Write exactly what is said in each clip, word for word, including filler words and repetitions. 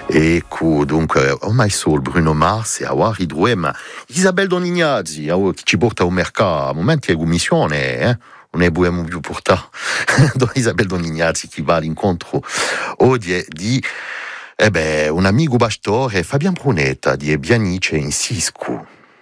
Ecco, dunque, ormai solo Bruno Mars e a ridruema Isabel Donignazzi, che ci porta al mercato, a momenti di commissione, eh? Non ne dobbiamo più portare. Isabel Donignazzi che va all'incontro oggi di eh beh, un amico pastore, Fabian Brunetta, di Bianice in Siscu.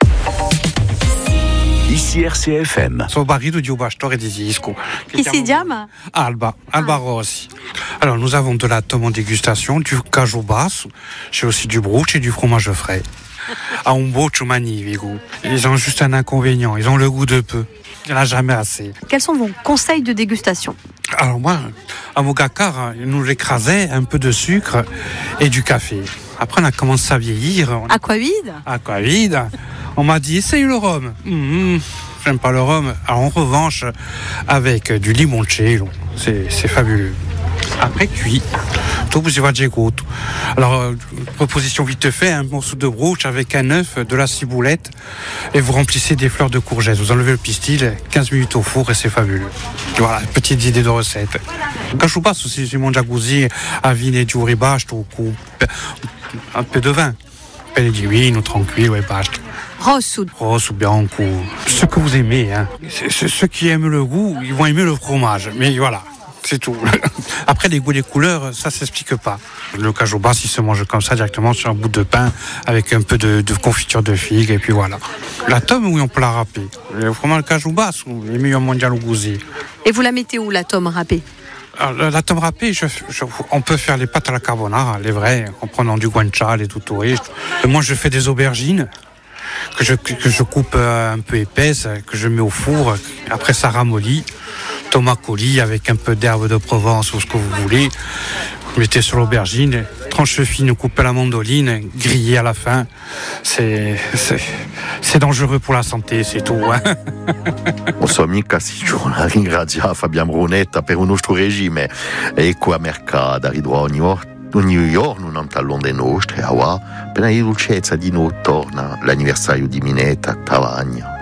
Ici R C F M. Sono barito di un pastore di Siscu. Qui si chiama Alba, Alba ah. Rossi. Alors, nous avons de la tome en dégustation, du cajou basse, j'ai aussi du brooch et du fromage frais. À un brooch magnifico. Ils ont juste un inconvénient, ils ont le goût de peu. Il n'y en a jamais assez. Quels sont vos conseils de dégustation? Alors moi, à Mogacar, ils nous écrasaient un peu de sucre et du café. Après, on a commencé à vieillir. On... Aquavide Aquavide. On m'a dit, essaye le rhum. Mmh, j'aime pas le rhum. Alors en revanche, avec du limoncello, c'est, c'est fabuleux. Après cuit, tout vous y va de goût. Alors, euh, proposition vite fait, un morceau de brooch avec un œuf, de la ciboulette, et vous remplissez des fleurs de courgette. Vous enlevez le pistil, quinze minutes au four et c'est fabuleux. Voilà, petite idée de recette. Quand je passe aussi sur mon jacuzzi à vin et du riba, je coupe un peu de vin. Pelle di vino, tranquille, ouais, basta. Rosso. Rosso, bianco. Ce que vous aimez, hein. C'est, ceux qui aiment le goût, ils vont aimer le fromage. Mais voilà. C'est tout. Après, les goûts et les couleurs, ça s'explique pas. Le cajou basse, il se mange comme ça, directement sur un bout de pain, avec un peu de, de confiture de figue, et puis voilà. La tome, oui, on peut la râper. Le fromage cajou basse, il est meilleur mondial au gousi. Et vous la mettez où, la tome râpée? Alors, la tome râpée, je, je, on peut faire les pâtes à la carbonara, les vraies, en prenant du guanciale et tout touré. Moi, je fais des aubergines. Que je, que je coupe un peu épaisse, que je mets au four, après ça ramollit, tomate coulis avec un peu d'herbe de Provence ou ce que vous voulez, vous mettez sur l'aubergine, tranche fine, coupez la mandoline, grillez à la fin, c'est, c'est, c'est dangereux pour la santé, c'est tout. Hein. Non so mica sicuro ringrazia Fabian Brunetta per un nostro regime e qua a mercato ridrò ogni volta. Ogni giorno non tallon dei nostri, ah, appena la dolcezza di noi torna l'anniversario di Minetta, Tavagna.